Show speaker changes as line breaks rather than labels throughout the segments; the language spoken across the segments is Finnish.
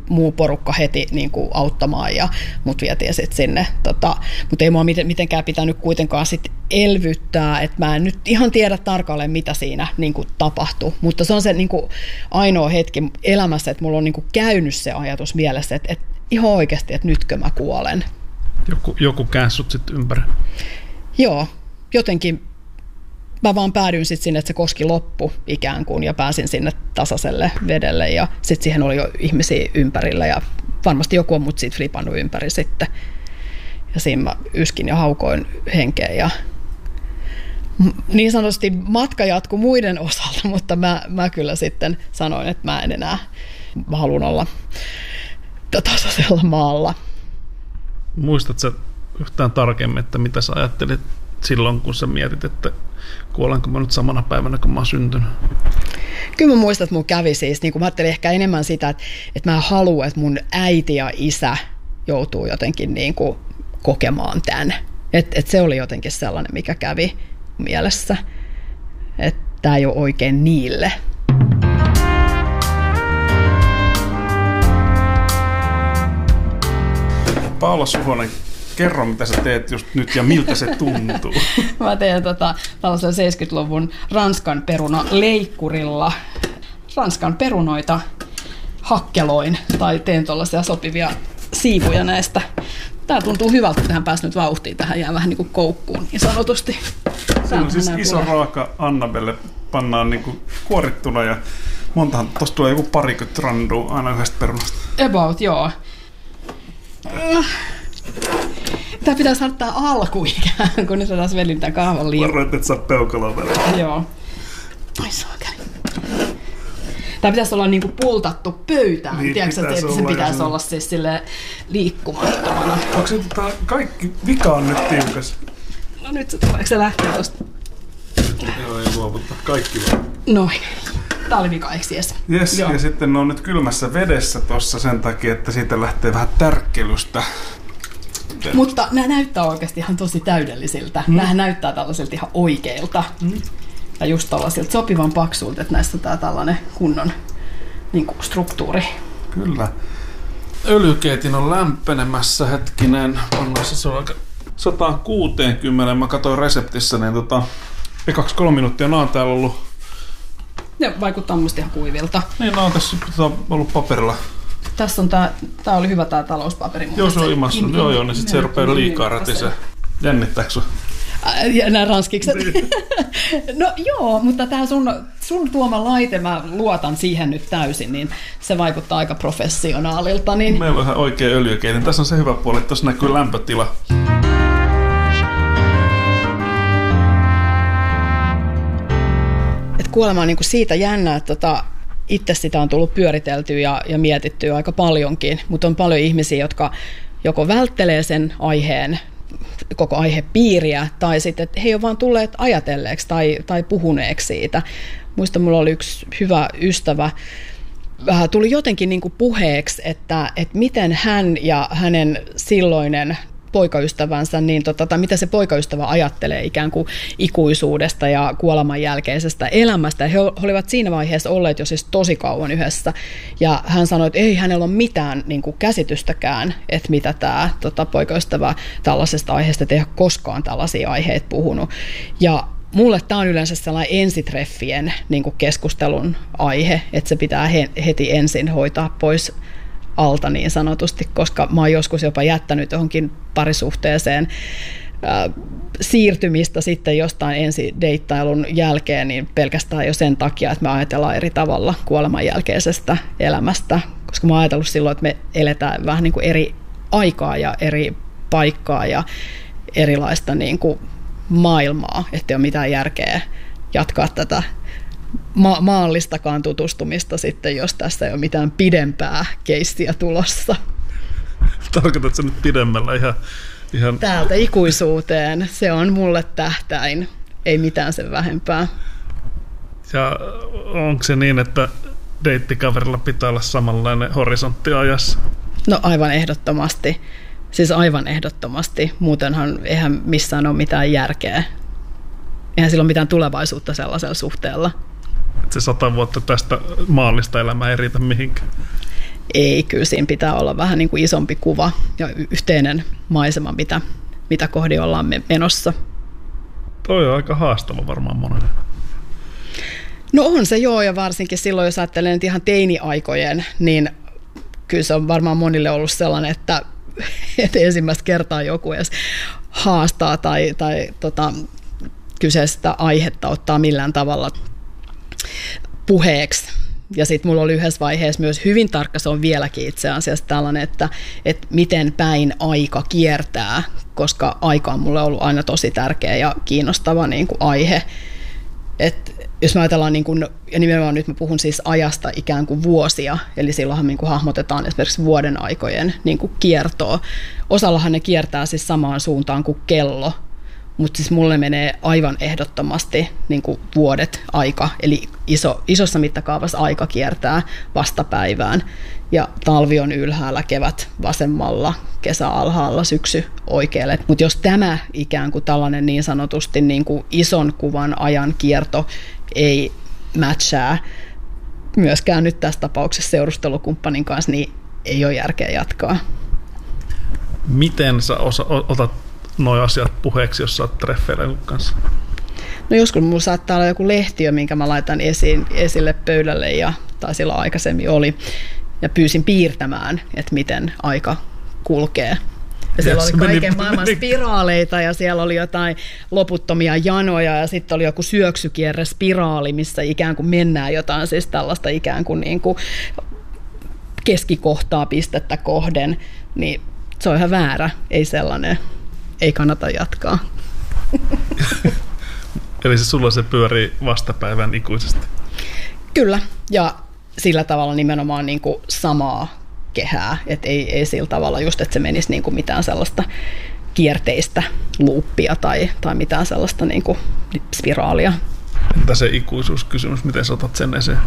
muu porukka heti niin kuin auttamaan ja mut vietiin sitten sinne. Mutta ei mua mitenkään pitänyt kuitenkaan sit elvyttää, että mä en nyt ihan tiedä tarkalleen, mitä siinä niin kuin tapahtui. Mutta se on se niin kuin ainoa hetki elämässä, että mulla on niin kuin käynyt se ajatus mielessä, että ihan oikeasti, että nytkö mä kuolen.
Joku käänsi sut sitten ympäri.
Joo, jotenkin mä vaan päädyin sitten sinne, että se koski loppu ikään kuin ja pääsin sinne tasaiselle vedelle ja sitten siihen oli jo ihmisiä ympärillä ja varmasti joku on mut siitä flipannut ympäri sitten. Ja siinä mä yskin ja haukoin henkeä ja niin sanotusti matka jatkui muiden osalta, mutta mä kyllä sitten sanoin, että mä en enää, mä haluan olla tasaisella maalla.
Muistatko yhtään tarkemmin, että mitä sä ajattelit silloin, kun sä mietit, että kuolenko mä nyt samana päivänä, kun mä oon syntynyt?
Kyllä mä muistan, että mun kävi siis, niin kun mä ajattelin ehkä enemmän sitä, että mä haluan, että mun äiti ja isä joutuu jotenkin niin kuin kokemaan tämän. Että se oli jotenkin sellainen, mikä kävi mielessä, että tämä ei ole oikein niille.
Paula Suhonen, kerro, mitä sä teet just nyt ja miltä se tuntuu.
Mä teen tällaisella 70-luvun Ranskan perunaleikkurilla. Ranskan perunoita hakkeloin tai teen tuollaisia sopivia siivuja näistä. Tää tuntuu hyvältä, että hän pääsi nyt vauhtiin. Tähän jää vähän niin kuin koukkuun niin sanotusti.
Siinä on siis iso raaka Annabelle pannaan niin kuin kuorittuna ja montahan, tosta tulee joku 20 randua aina yhdestä perunasta.
About, joo. Tää pitäisi saada tää alku ikään, kun nyt taas velin tän kahvan liian.
Varoit, et saa peukaloa välillä.
Joo. Ai saakeli. Tää pitäisi olla niinku pultattu pöytään.
Niin,
tiedätkö, että sen pitäisi olla siis silleen liikkumattomana.
Onko se kaikki vika on nyt tiukas?
No nyt se tuleeko se lähtee tosta?
Joo, ei luovuttaa. Kaikki vaan.
Noin. Tää oli vika, eikö
Yes, ja sitten ne on nyt kylmässä vedessä tossa sen takia, että siitä lähtee vähän tärkkelystä.
Mutta nämä näyttää oikeasti ihan tosi täydellisiltä. Nämähän näyttää tällaisilta ihan oikeilta. Ja just tällaisilta sopivan paksulta, että näistä on tällainen kunnon niin kuin struktuuri.
Kyllä. Öljykeitin on lämpenemässä, hetkinen. Se on aika 160. Mä katsoin reseptissä, niin ekaksi 3 minuuttia on täällä ollut.
Ne vaikuttaa musta ihan kuivilta.
Niin, on tässä ollut paperilla.
Tässä on tää oli hyvä tää talouspaperi.
Joo, se on imastunut. Joo, niin sit se rupeaa liikaa rätisee. Jännittääkö sua?
Nämä ranskikset. No joo, mutta tää sun tuoma laite, mä luotan siihen nyt täysin, niin se vaikuttaa aika professionaalilta. Niin...
Meillä on ihan oikea öljykeitin. Tässä on se hyvä puoli, että tässä näkyy lämpötila.
Kuolema on niin kuin siitä jännä, että itse sitä on tullut pyöriteltyä ja mietittyä aika paljonkin, mutta on paljon ihmisiä, jotka joko välttelee sen aiheen, koko aihepiiriä, tai sitten, että he ei ole vaan tulleet ajatelleeksi tai puhuneeksi siitä. Muistan, mulla oli yksi hyvä ystävä, tuli jotenkin niin kuin puheeksi, että miten hän ja hänen silloinen poikaystävänsä, niin tai mitä se poikaystävä ajattelee ikään kuin ikuisuudesta ja kuoleman jälkeisestä elämästä. He olivat siinä vaiheessa olleet jo siis tosi kauan yhdessä. Ja hän sanoi, että ei hänellä ole mitään niin kuin käsitystäkään, että mitä tämä poikaystävä tällaisesta aiheesta, ei ole koskaan tällaisia aiheita puhunut. Ja mulle tämä on yleensä sellainen ensitreffien niin kuin keskustelun aihe, että se pitää heti ensin hoitaa pois alta niin sanotusti, koska mä oon joskus jopa jättänyt johonkin parisuhteeseen siirtymistä sitten jostain ensideittailun jälkeen niin pelkästään jo sen takia, että me ajatellaan eri tavalla kuoleman jälkeisestä elämästä, koska mä oon ajatellut silloin, että me eletään vähän niin kuin eri aikaa ja eri paikkaa ja erilaista niin kuin maailmaa, ettei ole mitään järkeä jatkaa tätä maallistakaan tutustumista sitten, jos tässä ei ole mitään pidempää keissiä tulossa.
Tarkoitatko sä nyt pidemmällä ihan...
Täältä ikuisuuteen. Se on mulle tähtäin. Ei mitään sen vähempää.
Ja onko se niin, että deittikaverilla pitää olla samanlainen horisontti ajassa?
No aivan ehdottomasti. Siis aivan ehdottomasti. Muutenhan eihän missään ole mitään järkeä. Eihän sillä ole mitään tulevaisuutta sellaisella suhteella.
Että se 100 vuotta tästä maallista elämää ei riitä mihinkään.
ei, kyllä siinä pitää olla vähän niin kuin isompi kuva ja yhteinen maisema, mitä kohdi ollaan menossa.
Toi on aika haastava varmaan monelle.
No on se joo, ja varsinkin silloin, jos ajattelee nyt ihan teiniaikojen, niin kyllä se on varmaan monille ollut sellainen, että ensimmäistä kertaa joku edes haastaa tai kyseistä aihetta ottaa millään tavalla puheeksi. Ja sitten mulla oli yhdessä vaiheessa myös hyvin tarkka, se on vieläkin itse asiassa tällainen, että miten päin aika kiertää, koska aika on mulle ollut aina tosi tärkeä ja kiinnostava niin kuin aihe. Jos me ajatellaan, niin kuin, ja nimenomaan nyt mä puhun siis ajasta ikään kuin vuosia, eli silloinhan niin kuin hahmotetaan esimerkiksi vuoden aikojen niin kuin kiertoa. Osallahan ne kiertää siis samaan suuntaan kuin kello, mutta siis mulle menee aivan ehdottomasti niin kuin vuodet aika, eli isossa mittakaavassa aika kiertää vastapäivään, ja talvi on ylhäällä, kevät vasemmalla, kesä alhaalla, syksy oikealle. Mutta jos tämä ikään kuin tällainen niin sanotusti niin kuin ison kuvan ajan kierto ei matchaa myöskään nyt tässä tapauksessa seurustelukumppanin kanssa, niin ei ole järkeä jatkaa.
Miten sä otat nuo asiat puheeksi, jos sä oot treffeillä kanssa?
No joskus mulla saattaa olla joku lehtiö, minkä mä laitan esille pöydälle, tai silloin aikaisemmin oli, ja pyysin piirtämään, että miten aika kulkee. Ja siellä oli kaiken maailman spiraaleita, ja siellä oli jotain loputtomia janoja, ja sitten oli joku syöksykierre-spiraali, missä ikään kuin mennään jotain siis tällaista ikään kuin, keskikohtaa pistettä kohden, niin se on ihan väärä, ei sellainen, ei kannata jatkaa.
Eli sulla se pyörii vastapäivän ikuisesti? Kyllä,
ja sillä tavalla nimenomaan niin kuin samaa kehää, että ei sillä tavalla just, että se menisi niin kuin mitään sellaista kierteistä luuppia tai mitään sellaista niin kuin spiraalia.
Entä se ikuisuuskysymys, miten sä otat sen esiin?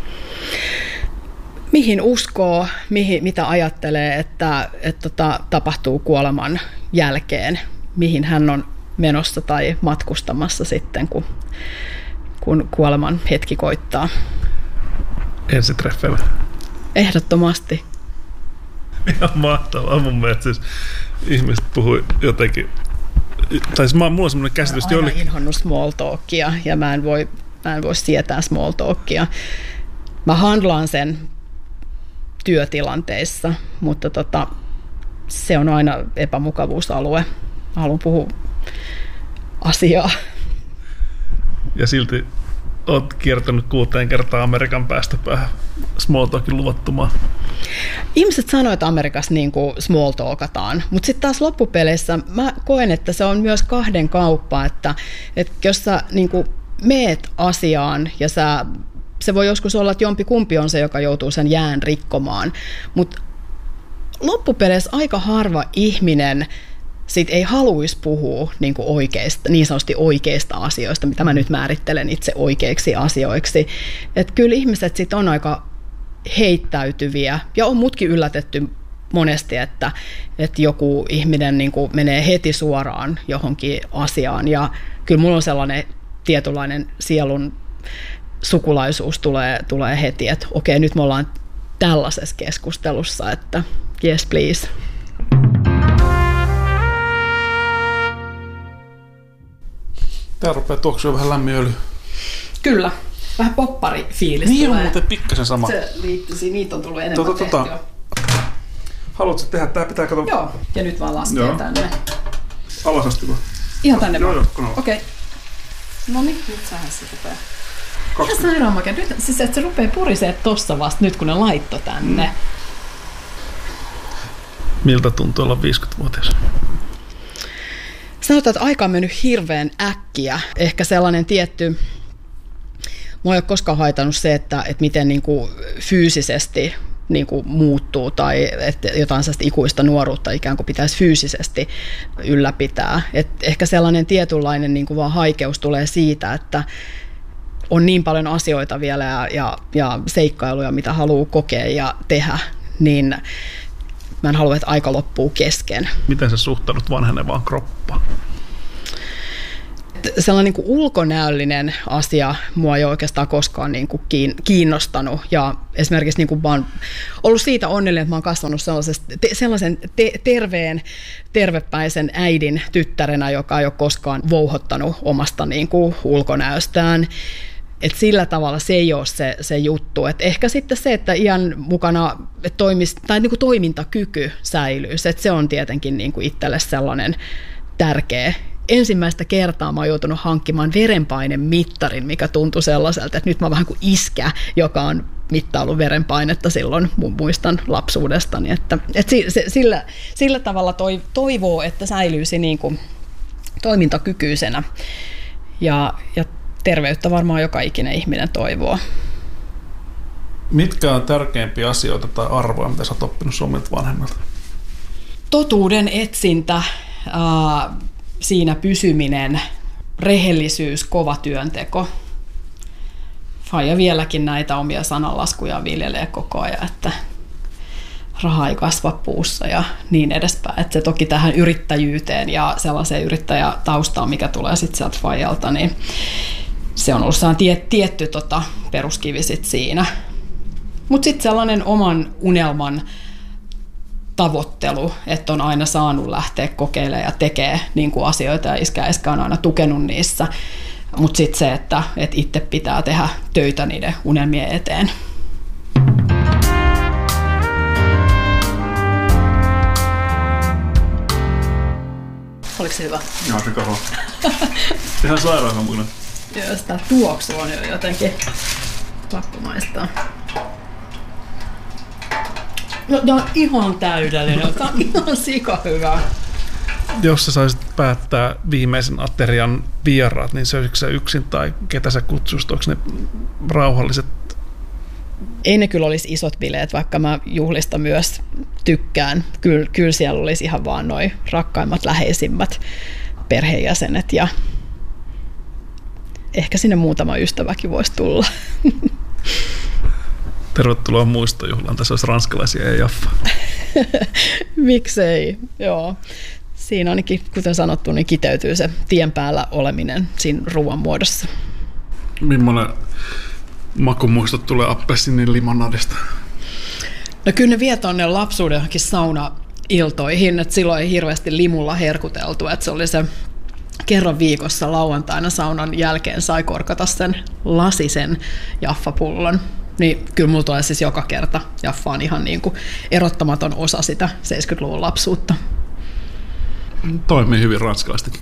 Mihin uskoo, mitä ajattelee, että tapahtuu kuoleman jälkeen, mihin hän on menossa tai matkustamassa sitten, kun kuoleman hetki koittaa.
Ensitreffeillä?
Ehdottomasti.
Ihan mahtavaa mun mielestä. Siis ihmiset puhui jotenkin, tai siis mulla on semmoinen käsitys, että
olen aina inhonnut small talkia, ja mä en voi sietää small talkia. Mä handlaan sen työtilanteissa, mutta se on aina epämukavuusalue. Mä haluan puhua asiaa.
Ja silti olet kiertänyt 6 kertaa Amerikan päästöpäähän small talkin luvattomaan.
Ihmiset sanoo, että Amerikassa niin kuin small talkataan, mutta sitten taas loppupeleissä mä koen, että se on myös kahden kauppa, että jos sä niin kuin meet asiaan ja se voi joskus olla, että jompikumpi on se, joka joutuu sen jään rikkomaan, mutta loppupeleissä aika harva ihminen sit ei haluaisi puhua niin sanotusti oikeista asioista, mitä mä nyt määrittelen itse oikeiksi asioiksi. Että kyllä ihmiset sit on aika heittäytyviä, ja on mutkin yllätetty monesti, että joku ihminen niin kuin menee heti suoraan johonkin asiaan, ja kyllä mulla on sellainen tietynlainen sielun sukulaisuus tulee heti, että okei, nyt me ollaan tällaisessa keskustelussa, että yes please.
Tää rupeaa tuoksua vähän lämmin öljy.
Kyllä. Vähän popparifiilis
niin
tulee.
On muuten pikkasen sama.
Se liittyisi, niitä on tullut enemmän tehtyä.
Haluatko tehdä? Tää pitää katsoa.
Joo, ja nyt vaan laskee tänne.
Alas asti vaan.
Ihan tänne vaan.
Joo,
okei. No niin, nyt sähän se rupeaa. Ihan sairaan makea. Nyt, siis että se rupeaa purisee tossa vasta nyt, kun ne laitto tänne.
Miltä tuntuu olla 50-vuotias?
Sanotaan, että aika on mennyt hirveän äkkiä. Ehkä sellainen tietty, mua ei ole koskaan haitannut se, että miten niin kuin fyysisesti niin kuin muuttuu tai että jotain sellaista ikuista nuoruutta ikään kuin pitäisi fyysisesti ylläpitää. Et ehkä sellainen tietynlainen niin kuin vaan haikeus tulee siitä, että on niin paljon asioita vielä ja seikkailuja, mitä haluaa kokea ja tehdä, niin mä en halua, että aika loppuu kesken.
Miten sä suhtaudut vanhenevaan kroppaan?
Sellainen niin kuin ulkonäöllinen asia mua ei oikeastaan koskaan niin kuin kiinnostanut. Ja esimerkiksi niin kuin mä oon ollut siitä onnellinen, että mä oon kasvanut sellaisen tervepäisen äidin tyttärenä, joka ei ole koskaan vouhottanut omasta niin kuin ulkonäöstään. Et sillä tavalla se ei ole se juttu. Et ehkä sitten se, että iän mukana niin kuin toimintakyky säilyisi, että se on tietenkin niin kuin itselle sellainen tärkeä. Ensimmäistä kertaa mä oon joutunut hankkimaan verenpainemittarin, mikä tuntui sellaiselta, että nyt mä oon vähän kuin iskä, joka on mittaillut verenpainetta silloin, muistan lapsuudestani. Että sillä tavalla toivoo, että säilyisi niin kuin toimintakykyisenä ja terveyttä varmaan joka ikinen ihminen toivoo.
Mitkä on tärkeimpiä asioita tai arvoja, mitä sä oot oppinut omilta vanhemmilta?
Totuuden etsintä, siinä pysyminen, rehellisyys, kova työnteko. Faija vieläkin näitä omia sananlaskuja viljelee koko ajan, että raha ei kasva puussa ja niin edespäin. Että se toki tähän yrittäjyyteen ja sellaiseen yrittäjätaustaan, mikä tulee sitten sieltä Faijalta, niin se on ollut tietty peruskivi sit siinä. Mutta sitten sellainen oman unelman tavoittelu, että on aina saanut lähteä kokeilemaan ja tekemään niin kuin asioita ja iskä on aina tukenut niissä. Mutta sitten se, että itse pitää tehdä töitä niiden unelmien eteen. Oliko se hyvä?
Joo, se koho. Ihan sairaanhampuinen.
Joo, sitä tuoksu on jo jotenkin pakko maistaa. No, tämä on ihan täydellinen. Tämä on ihan sika hyvä.
Jos sä saisit päättää viimeisen aterian vieraat, niin söisitkö sä yksin tai ketä sä kutsuisit? Onko ne rauhalliset?
Ei ne kyllä olisi isot bileet, vaikka mä juhlista myös tykkään. Kyllä siellä olisi ihan vaan noi rakkaimmat, läheisimmät perheenjäsenet ja ehkä sinne muutama ystäväkin voisi tulla.
Tervetuloa muistojuhlaan. Tässä olisi ranskalaisia ja Jaffa.
Miksei, joo. Siinä ainakin, kuten sanottu, niin kiteytyy se tien päällä oleminen siinä ruoan muodossa.
Millainen makumuistot tulee appelsinin limonadista?
No kyllä ne vie tuonne lapsuuden johonkin saunailtoihin, että silloin ei hirveästi limulla herkuteltu, että se oli se kerran viikossa lauantaina saunan jälkeen sai korkata sen lasisen Jaffa-pullon. Niin kyllä mulla tulee siis joka kerta. Jaffa on ihan niin kuin erottamaton osa sitä 70-luvun lapsuutta.
Toimii hyvin ranskalaistakin.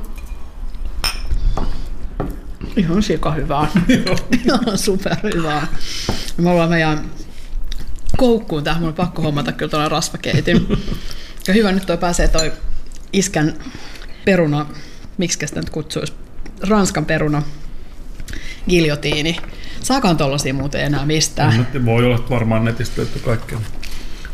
Ihan sika hyvää. Ihan superhyvää. Mä ollaan meidän koukkuun tähän. Mun on pakko hommata kyllä tuolla rasvakeitin. Ja hyvä nyt pääsee toi iskän peruna, miksi sitä nyt kutsuisi, Ranskan peruna giljotiini. Saakaan tollaisia muuten enää mistään.
Voi olla, että varmaan netistä löytyy kaikkea.